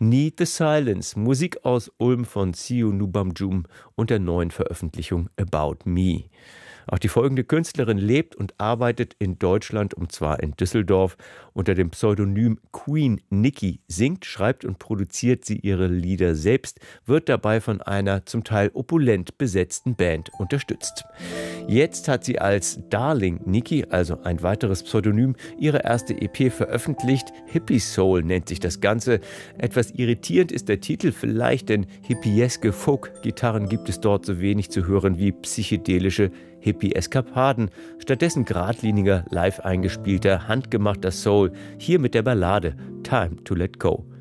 Need the Silence, Musik aus Ulm von Siu Nubamjum und der neuen Veröffentlichung About Me. Auch die folgende Künstlerin lebt und arbeitet in Deutschland, und zwar in Düsseldorf. Unter dem Pseudonym Queen Nikki singt, schreibt und produziert sie ihre Lieder selbst, wird dabei von einer zum Teil opulent besetzten Band unterstützt. Jetzt hat sie als Darling Nikki, also ein weiteres Pseudonym, ihre erste EP veröffentlicht. Hippie Soul nennt sich das Ganze. Etwas irritierend ist der Titel vielleicht, denn hippieske Folk-Gitarren gibt es dort so wenig zu hören wie psychedelische Hippie-Eskapaden. Stattdessen geradliniger, live eingespielter, handgemachter Soul. Hier mit der Ballade Time to Let Go.